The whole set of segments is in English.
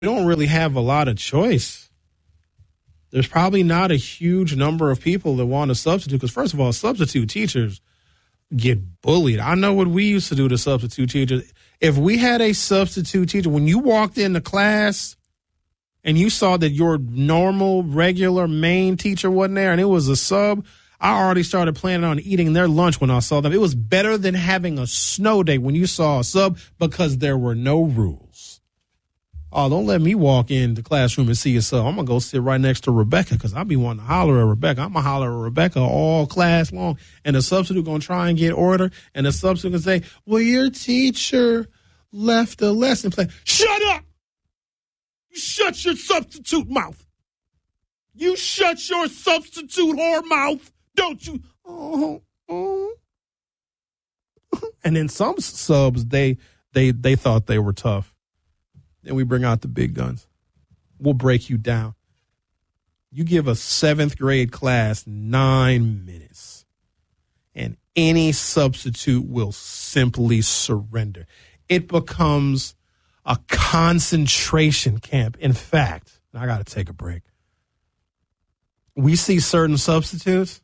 We don't really have a lot of choice. There's probably not a huge number of people that want to substitute because, first of all, substitute teachers get bullied. I know what we used to do to substitute teachers. If we had a substitute teacher, when you walked into class and you saw that your normal, regular main teacher wasn't there and it was a sub, I already started planning on eating their lunch when I saw them. It was better than having a snow day when you saw a sub because there were no rules. Oh, don't let me walk in the classroom and see a sub. I'm going to go sit right next to Rebecca because I be wanting to holler at Rebecca. I'm going to holler at Rebecca all class long. And the substitute going to try and get order. And the substitute going to say, well, your teacher left the lesson plan. Shut up! You shut your substitute mouth. You shut your substitute whore mouth. Don't you? Oh. And then some subs, they thought they were tough. Then we bring out the big guns. We'll break you down. You give a 7th grade class 9 minutes, and any substitute will simply surrender. It becomes a concentration camp. In fact, I got to take a break. We see certain substitutes.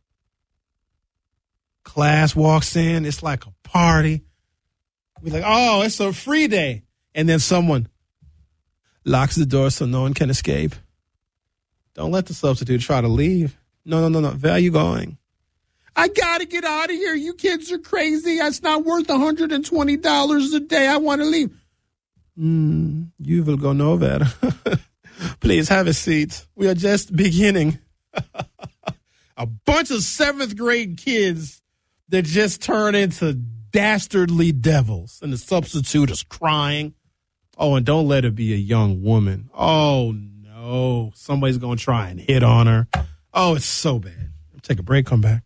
Class walks in. It's like a party. We're like, oh, it's a free day. And then someone locks the door so no one can escape. Don't let the substitute try to leave. No. Where are you going? I got to get out of here. You kids are crazy. It's not worth $120 a day. I want to leave. You will go nowhere. Please have a seat. We are just beginning. A bunch of 7th grade kids that just turn into dastardly devils. And the substitute is crying. Oh, and don't let it be a young woman. Oh, no. Somebody's going to try and hit on her. Oh, it's so bad. Take a break, come back.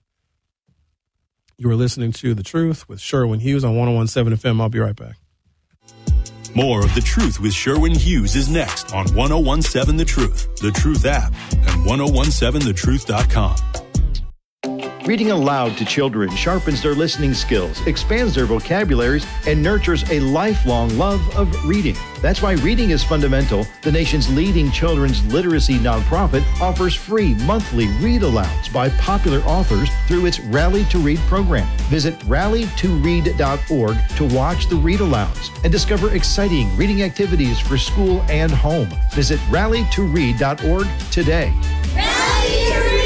You are listening to The Truth with Sherwin Hughes on 101.7 FM. I'll be right back. More of The Truth with Sherwin Hughes is next on 101.7 The Truth, The Truth app, and 1017thetruth.com. Reading aloud to children sharpens their listening skills, expands their vocabularies, and nurtures a lifelong love of reading. That's why Reading is Fundamental, the nation's leading children's literacy nonprofit, offers free monthly read-alouds by popular authors through its Rally to Read program. Visit rallytoread.org to watch the read-alouds and discover exciting reading activities for school and home. Visit rallytoread.org today. Rally to Read!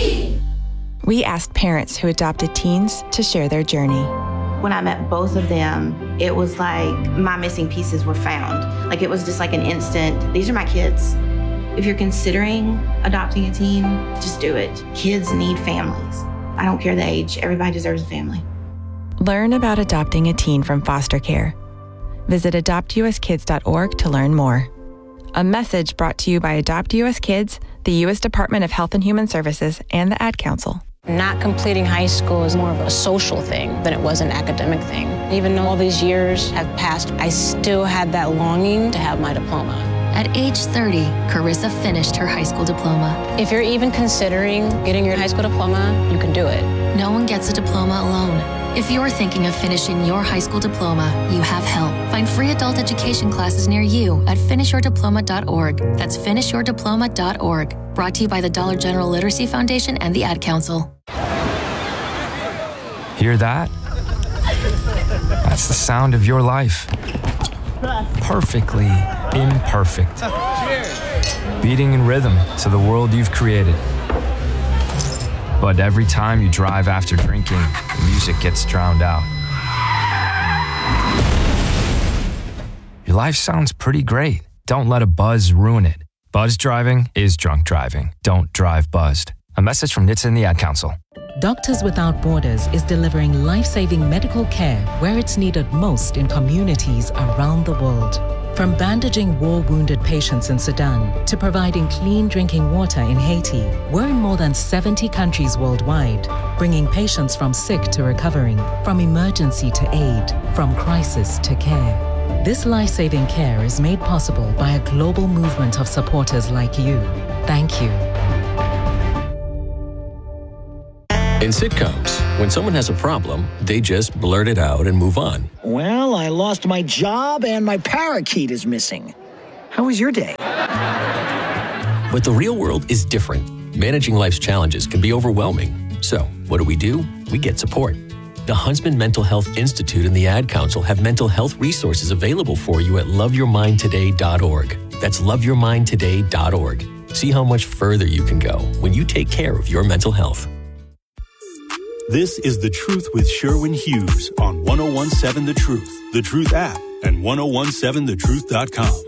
We asked parents who adopted teens to share their journey. When I met both of them, it was like my missing pieces were found. Like it was just like an instant, these are my kids. If you're considering adopting a teen, just do it. Kids need families. I don't care the age, everybody deserves a family. Learn about adopting a teen from foster care. Visit adoptuskids.org to learn more. A message brought to you by Adopt US Kids, the U.S. Department of Health and Human Services, and the Ad Council. Not completing high school is more of a social thing than it was an academic thing. Even though all these years have passed, I still had that longing to have my diploma. At age 30, Carissa finished her high school diploma. If you're even considering getting your high school diploma, you can do it. No one gets a diploma alone. If you're thinking of finishing your high school diploma, you have help. Find free adult education classes near you at finishyourdiploma.org. That's finishyourdiploma.org. Brought to you by the Dollar General Literacy Foundation and the Ad Council. Hear that? That's the sound of your life. Perfectly imperfect. Beating in rhythm to the world you've created. But every time you drive after drinking, the music gets drowned out. Your life sounds pretty great. Don't let a buzz ruin it. Buzz driving is drunk driving. Don't drive buzzed. A message from NHTSA and the Ad Council. Doctors Without Borders is delivering life-saving medical care where it's needed most in communities around the world. From bandaging war-wounded patients in Sudan to providing clean drinking water in Haiti, we're in more than 70 countries worldwide, bringing patients from sick to recovering, from emergency to aid, from crisis to care. This life-saving care is made possible by a global movement of supporters like you. Thank you. In sitcoms, when someone has a problem, they just blurt it out and move on. Well, I lost my job and my parakeet is missing. How was your day? But the real world is different. Managing life's challenges can be overwhelming. So, what do? We get support. The Huntsman Mental Health Institute and the Ad Council have mental health resources available for you at loveyourmindtoday.org. That's loveyourmindtoday.org. See how much further you can go when you take care of your mental health. This is The Truth with Sherwin Hughes on 1017 The Truth, The Truth app, and 1017thetruth.com.